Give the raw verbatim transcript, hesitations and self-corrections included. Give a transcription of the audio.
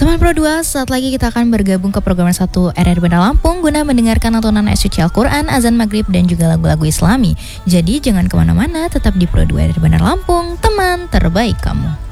Teman Pro dua, saat lagi kita akan bergabung ke program satu R R Bandar Lampung guna mendengarkan lantunan ayat suci Al-Quran, azan maghrib, dan juga lagu-lagu Islami. Jadi jangan kemana-mana, tetap di Pro dua R R Bandar Lampung, teman terbaik kamu.